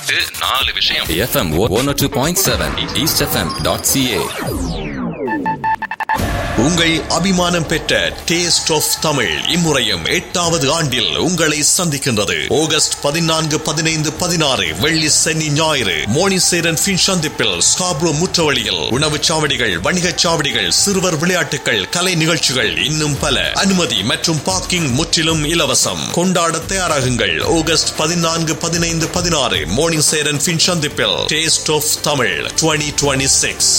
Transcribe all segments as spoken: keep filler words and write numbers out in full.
பாட்டு நாலு விஷயம். F M one oh two point seven east f m dot c a. உங்கள் அபிமானம் பெற்ற டேஸ்ட் ஆஃப் தமிழ் இம்முறையும் எட்டாவது ஆண்டில் உங்களை சந்திக்கின்றது. ஆகஸ்ட் பதினான்கு பதினைந்து பதினாறு வெள்ளி சனி ஞாயிறு மோனிசேரன் பின் சந்திப்பில் ஸ்காப்ரோ முற்றவழியில் உணவுச் சாவடிகள், வணிகச் சாவடிகள், சிறுவர் விளையாட்டுகள், கலை நிகழ்ச்சிகள் இன்னும் பல. அனுமதி மற்றும் பார்க்கிங் முற்றிலும் இலவசம். கொண்டாட தயாராகுங்கள். ஆகஸ்ட் பதினான்கு பதினைந்து பதினாறு மோனிசேரன் பின் சந்திப்பில் taste of Tamil twenty twenty-six.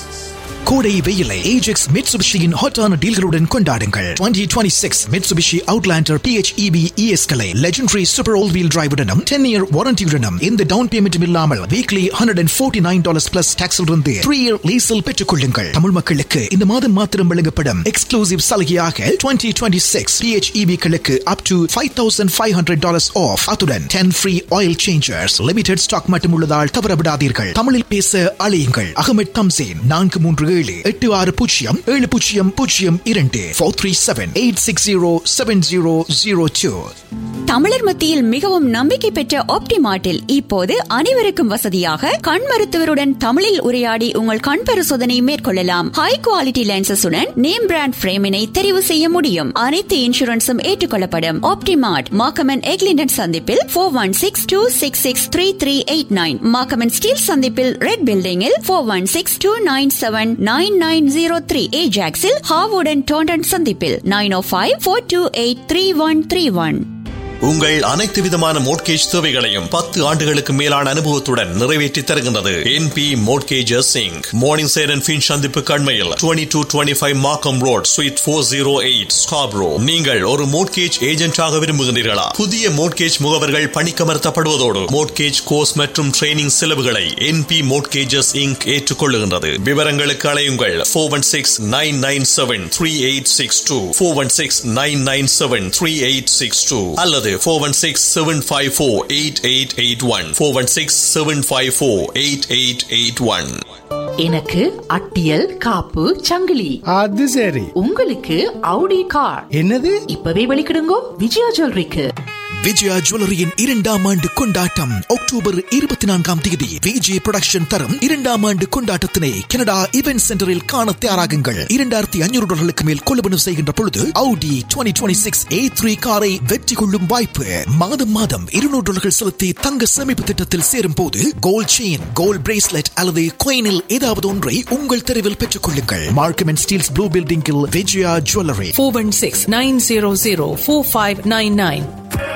கோடை வெயிலை ஏஜெக்ஸ் மிட்சுபிஷியின் ஹாட்டான டீல்களுடன் கொண்டாடுங்கள். twenty twenty-six Mitsubishi Outlander P H E V E S களை legendary super all wheel டிரைவுடனும் ten year வாரண்டியுடனும் இந்த டவுன் பேமெண்ட்டும் இல்லாமல் weekly one hundred forty-nine dollars plus டாக்ஸில் இருந்து three இயர் லீஸில் பெற்றுக் கொள்ளுங்கள். தமிழ் மக்களுக்கு இந்த மாதம் மாத்திரம் வழங்கப்படும் எக்ஸ்க்ளூசிவ் சலுகையாக twenty twenty-six P H E V களுக்கு up to five thousand five hundred dollars off. அத்துடன் ten free oil changers. Limited stock மட்டும் உள்ளதால் தவறவிடாதீர்கள். தமிழில் பேச அழையுங்கள். அகமது தம்சேன் நான்கு மூன்று ஏழு எட்டு ஆறு பூஜ்ஜியம் ஏழு பூஜ்ஜியம் பூஜ்ஜியம் இரண்டு four three seven eight six zero seven zero zero two. தமிழர் மத்தியில் மிகவும் நம்பிக்கை பெற்ற ஆப்டிமார்ட்டில் இப்போது அனைவருக்கும் வசதியாக கண் மருத்துவருடன் தமிழில் உரையாடி உங்கள் கண் பரிசோதனை மேற்கொள்ளலாம். ஹை குவாலிட்டி லென்சஸுடன் நேம் பிராண்ட் பிரேமினை தெரிவு செய்ய முடியும். அனைத்து இன்சூரன்ஸும் ஏற்றுக்கொள்ளப்படும். ஆப்டிமார்ட் மாக்கமன் எக்லிண்டன் சந்திப்பில் four one six two six six three three eight nine, மாக்கமன் steel சந்திப்பில் ரெட் பில்டிங்கில் four one six two nine seven nine nine zero three, ஏஜாக்ஸில் ஹாவுடன் Taunton சந்திப்பில் nine oh five four two eight three one three one. உங்கள் அனைத்து விதமான mortgage தேவைகளையும் பத்து ஆண்டுகளுக்கு மேலான அனுபவத்துடன் நிறைவேற்றி தருகின்றது N P Mortgages Incorporated. Morning Cheran பின் சந்திப்பு கண்மையில் twenty-two twenty-five Markham Road, Suite four oh eight, Scarborough. நீங்கள் ஒரு மோட்கேஜ் ஏஜென்டாக விரும்புகிறீர்களா? புதிய மோட்கேஜ் முகவர்கள் பணிக்கமர்த்தப்படுவதோடு மோட்கேஜ் கோர்ஸ் மற்றும் ட்ரைனிங் செலவுகளை N P Mortgages Incorporated ஏற்றுக்கொள்ளுகின்றது. விவரங்களுக்கு அழையுங்கள் four one six nine nine seven three eight six two, four one six nine nine seven three eight six two அல்லது four one six seven five four eight eight eight one, four one six seven five four eight eight eight one. எனக்கு அட்டியல் காப்பு சங்கிலி. அது சரி. உங்களுக்கு Audi car. என்னது? இப்பவே வெளிக்கிடுங்கோ விஜயா ஜுவல்லரிக்கு. விஜயா ஜுவல்லரியின் இரண்டாம் ஆண்டு கொண்டாட்டம் அக்டோபர் இருபத்தி நான்காம் தேதி விஜய் புரொடக்ஷன் தரும் இரண்டாம் ஆண்டு கொண்டாட்டத்தினை கனடா இவென்ட் சென்டரில் காண தயாராகுங்கள். இரண்டாயிரத்தி ஐநூறு டாலர்களுக்கு மேல் கொள்வனவு செய்கின்ற பொழுது Audi twenty twenty-six A three காரை வெற்றி கொள்ளும் வாய்ப்பு. மாதம் மாதம் இருநூறு டாலர்கள் செலுத்தி தங்க சேமிப்பு திட்டத்தில் சேரும் போது கோல்ட் செயின், கோல்ட் பிரேஸ்லெட் அல்லது கோயினில் ஏதாவது ஒன்றை உங்கள் தெருவில் பெற்றுக் கொள்ளுங்கள். மார்க்கம் அண்ட் ஸ்டீல்ஸ் ப்ளூ பில்டிங்கில் Vijaya jewellery. four one six nine zero zero four five nine nine.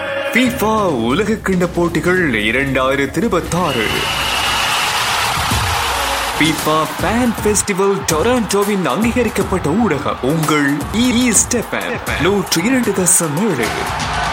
FIFA உலக கிண்ண போட்டிகள் இரண்டாயிரத்தி இருபத்தாறு FIFA Fan Festival டொராண்டோவின் அங்கீகரிக்கப்பட்ட ஊடகம் உங்கள் ஈஸ்ட் எஃப் எம் நூற்றி இரண்டு தசம் ஏழு.